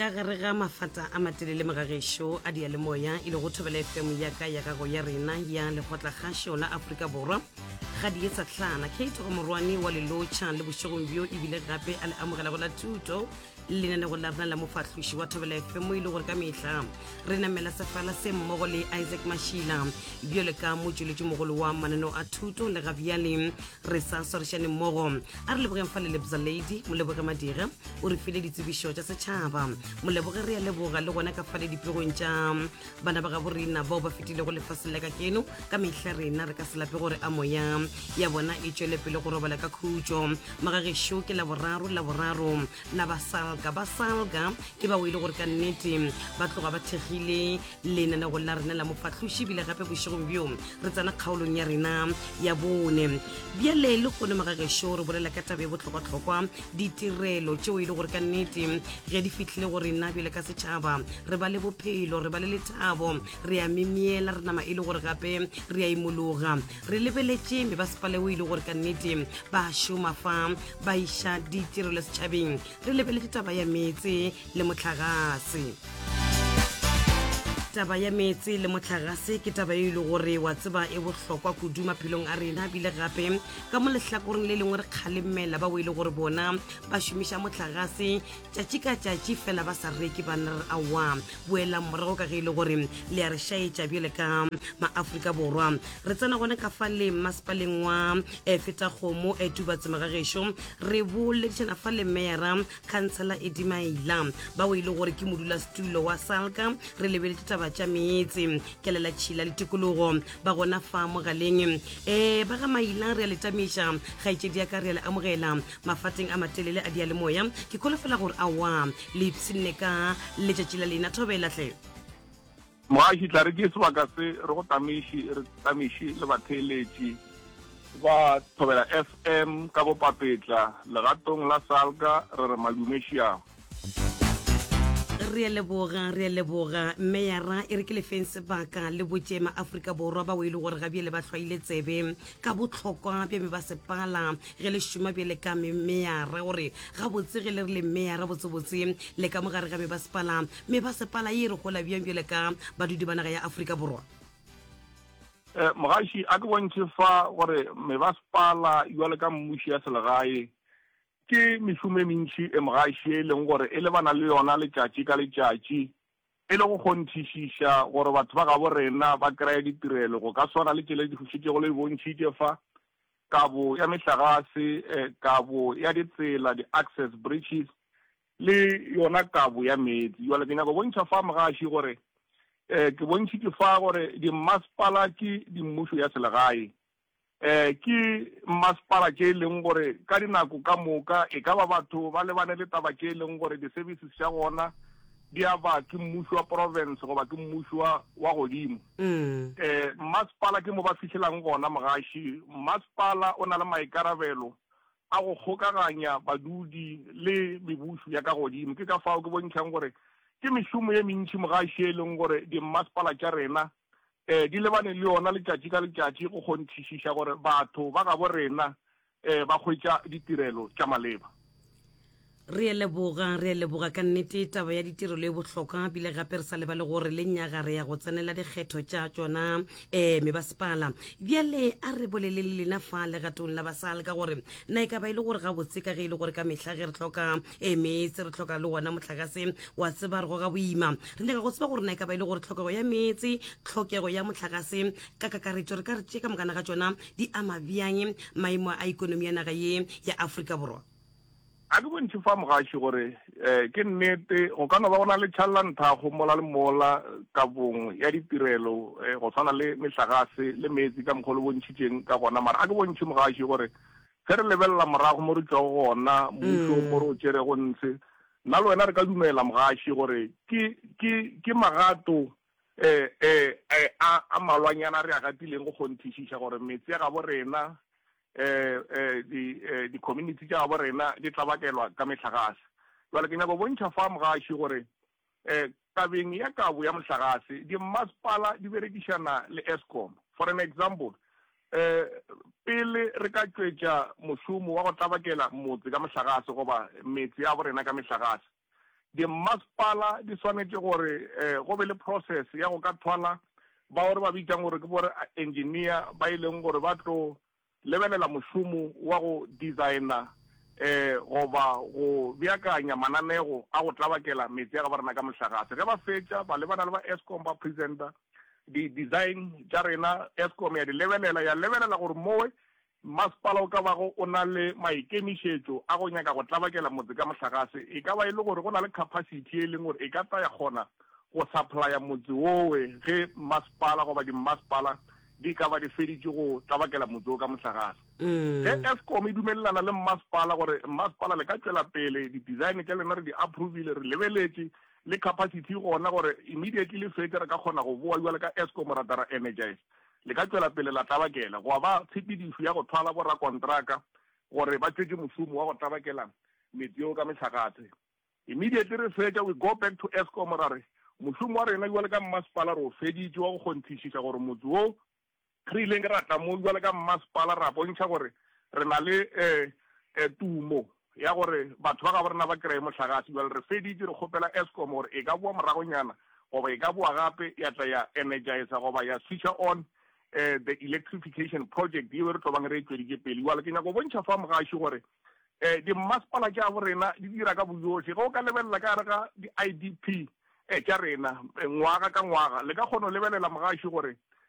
ka gare ga mafata a matelele mogagesho a dialemoya e le go thobela FM ya ka ya rena ya lekgotlakgašo la Afrika Borwa ga di etsa tlhana Kate Morwane wa lelotšha le bošegong bjo ebile gape a le amogela go la thuto lenaneo la rena la mofatlhoši wa thobela FM ile gore ka mehla re namela sefala se mmogo le Isaac Mashila bjole ka motšweletši mogolo wa mananeo a thuto le gabjale re sa sorišane mmogo a re lebogeng fa le lebza lady moleboge madira o re file ditsebišo tša setšhaba moleboge re a leboga le gona ka fale dipegong tša bana ba ga borena bao ba fetile go lefase le ka keno ka mehla rena re ka se lape gore a moya ya bona e tšwele pele go robala ka khutšo magagesho ke la boraro la ba salga ke ba ile gore ka nnete ba tloga ba thegile lenaneo la rena la mofatlhoši bile gape bošegong bjo re tsana kgaolong ya rena ya bone bjale le gone magagesho re bolela ka tabe botlhokwa ditirelo tšeo ile gore ka nnete ge di fitlhile gore nna bjale ka setšhaba re ba le bophelo re ba le lethabo re a memiela re nama ile gore gape re a imologa re lebeletše me ba sepale o ile gore ka nnete ba šoma fa ba iša ditirelo setšhabeng re lebeletše taba ya metsi le motlagase taba ya metsi le motlagase ke taba e ile gore wa tseba e bohlokwa kudu maphelong a rena bile gape ka mo lehlakoreng le lengwe re kgalemela ba o ile gore bona ba šomiša motlagase tšatši ka tšatši fela ba sa reke bana re awa boela morago ka ge ile gore le a re šaetša bjale ka maafrika borwa re tsena gone ka fa le masepaleng wa feta kgomo tubatse magagesho re boletšana fa le mera khansela edimaila ba o ile gore ke modula setulo wa salka re lebeletše taba tša meetse ke lela tšhila le tikologo ba gona fa mogaleng ba ga maila re a letamiša kgaetšedi ya ka re a le amogela mafateng a matelele a dialemoya ke kholofela gore awa le ipsenne ka letšatši la lena thobelatlhe moaši tla re ke sebaka se re go tamiši le batheeletši ba thobela FM ka bopapetla legatong la salga re re madumešiang re a leboga mme ya ra e re ke lefeng sebaka le botše maafrika borwa ba o ile gore ga bjele ba hlwaile tsebe ka bohlokwa bja me ba sepala ge le šoma bjele ka meyara gore ga botse ge le re le meyara botsebotse le ka mogare ga me ba sepala ye re gola bjang bjele ka badudi ba naga ya Afrika Borwa mogaši a ke bontšhe fa gore me ba sepala jwale ka mmuši ya selegae ke mešomo e mentši e mogaši e leng gore e lebana le yona letšatši ka letšatši e le go kgonthišiša gore batho ba ga borena ba kry-a ditirelo go ka swana le tšele di fušitšego le bontšhitše fa kabo ya mehlagase kabo ya ditsela di-access bridges le yona kabo ya metsi jwale ke nyako bontšha fa mogaši gore ke bontšhitše fa gore dimmasepala ke dimmušo ya selegae ke masepala ke leng gore ka dinako ka moka e ka ba batho ba lebane le taba ke leng gore di-services tša gona di a ba ke mmušo wa province goba ke mmušo wa godimo masepala ke mo ba fitlhelang gona mogaši masepala o na le maikarabelo a go kgokaganya badudi le mebušo ya ka godimo ke ka fao ke bontšhang gore ke mešomo ye mentši mogaši e leng gore dimmasepala tša rena di lebane le yona letšatši ka letšatši go kgonthišiša gore batho ba ga borena ba hwetša ditirelo tša maleba re a leboga ka nnete taba ya ditirelo e bohlokwa bile gape re sa lebale gore le nyaga re ya go tsenela dikgetho tša tšona me ba sepala bjale a re bolele le lena fa legatong la basale ka gore na e ka ba ile gore ga botse ka ge ile gore ka mehla ge re tlhoka meetse re tlhoka le gona motlakase wa tseba re go ga boima re nyaka go tseba gore na e ka ba ile gore tlhokego ya meetse tlhokego ya motlakase ka kakaretšo re ka re tše ka mokana ga tšona di ama bjang maemo a ikonomi ya naga ye ya Afrika Borwa a ke bontšhe fa mogaši gore ke nnete go ka no ba go na le tšhalanthago mola le mola kabong ya ditirelo go tshwana le mehlagase le metsi ka mokgwa le bontšhitšeng ka gona mara a ke bontšhe mogaši gore ge re lebelela morago mo re tšwago gona mmušo mo re o tšere go ntshe nna le wena re ka dumela mogaši gore ke magato a malwanyana re a gatileng go kgonthišiša gore metsi ya ga borena di-community tša gabo rena di tlabakelwa ka mehlagase jwale ke nyako bontšha fa mogaši gore tabeng ya kabo ya mohlagase dimmasepala di berekišana le Eskom for an example pele re ka tšwetša mošomo wa go tlabakela motse ka mohlagase goba metsi ya borena ka mehlagase masepala di swanetse gore go be le process ya go ka thola ba gore ba bitsang gore ke bore engineer ba ileng gore ba tlo lebelela mošomo wa go designer goba go beakanya mananego a go tlabakela metsi a ga ba rena ka motlakase ge ba fetša ba lebana le ba Eskom ba presenta di-design tša rena Eskom ya di lebelela gore mowe masepala o ka bago o na le maikemišetšo a go nyaka go tlabakela motse ka motlakase e ka ba e le gore go na le capacity e leng gore e ka taya kgona go supplya motse owe ge masepala goba dimmasepala di ka ba di feditše go tlabakela motse o ka motlakase ge Eskom e dumelelana le masepala gore masepala le ka tšwela pele di-design tša lena re di-approvile re lebeletše le capacity gona gore immediately le fetse re ka kgona go boa le ka Eskom ra tara energize le ka tšwela pele la tabakela go ba tshepedišo ya go thwala borakontraka gore ba tšwetše mošomo wa go tabakela metsi o ka metlakase immediately re fetša we go back to Eskom ra re mošomo wa rena le ka masepala re o feditše wa go kgonthišiša gore motse o re ileng re rata mo le ka masepala ra bontšha gore re na le tumo ya gore batho ba ga ba rena ba kry-e motlakase re feditše re kgopela Eskom gore e ka boa moragonyana goba e ka boa gape ya tla ya energize goba ya switcha on the electrification project yeo re tlobang re e tsweditše pele ke nyako go bontšha fa mogaši gore dimmasepala tša bo rena di dira ka bojotlhe ge o ka lebelela ka gare ga di-IDP tša rena ngwaga ka ngwaga le ka kgona go lebelela mogaši gore